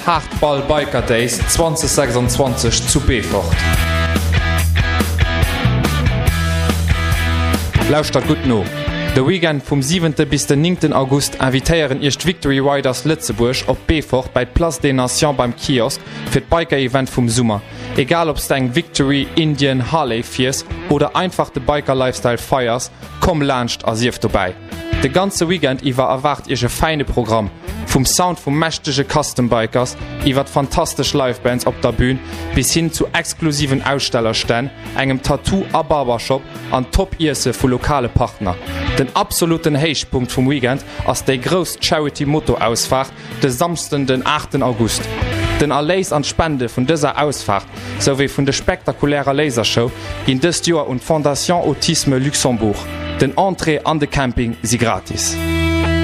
Hardball Biker Days 2026 zu Beaufort. Lauscht dat gut no. De Weekend vom 7. bis den 9. August invitéieren ihrcht Victory Riders Lützeburg op Beaufort bei Place des Nations beim Kiosk fir d Biker-Event vum Summer. Egal ob's deng Victory, Indian, Harley fiers oder einfach de Biker-Lifestyle feiers, komm lauscht as sief vorbei. De ganze Weekend iwwer erwart ihr feine Programm. Vom Sound vum mächtege Custom-Bikers, iwwer fantastisch Livebands op der Bühne bis hin zu exklusiven Ausstellerstänn, engem Tattoo-a-Barbershop an Top-Ise vu lokale Partner. Den absoluten Heichpunkt vom Weekend ass déi gross Charity-Motto-Ausfahrt de samsten den 8. August. Den Erléis an Spende vun dëser Ausfahrt sowie vun de spektakulärer Lasershow ginn dëst Joer und Fondation Autisme Luxembourg. Den Entrée an de Camping si gratis.